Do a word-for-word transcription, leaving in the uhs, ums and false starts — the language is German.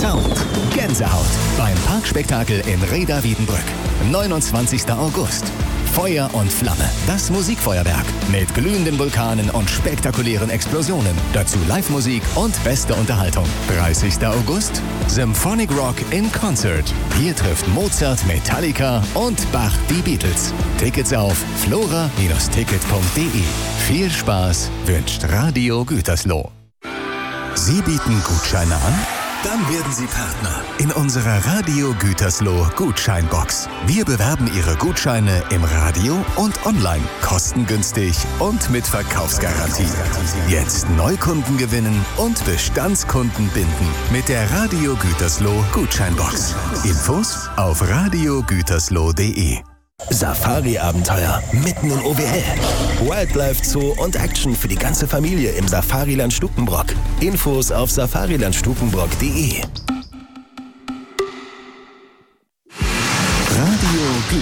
Sound, Gänsehaut beim Parkspektakel in Rheda Wiedenbrück. neunundzwanzigster August. Feuer und Flamme. Das Musikfeuerwerk mit glühenden Vulkanen und spektakulären Explosionen. Dazu Live-Musik und beste Unterhaltung. dreißigster August. Symphonic Rock in Concert. Hier trifft Mozart, Metallica und Bach die Beatles. Tickets auf flora Ticket punkt de. Viel Spaß wünscht Radio Gütersloh. Sie bieten Gutscheine an? Dann werden Sie Partner in unserer Radio Gütersloh Gutscheinbox. Wir bewerben Ihre Gutscheine im Radio und online, kostengünstig und mit Verkaufsgarantie. Jetzt Neukunden gewinnen und Bestandskunden binden mit der Radio Gütersloh Gutscheinbox. Infos auf radio gütersloh punkt de. Safari-Abenteuer mitten in O W L. Wildlife Zoo und Action für die ganze Familie im Safariland Stukenbrock. Infos auf safariland stukenbrock punkt de.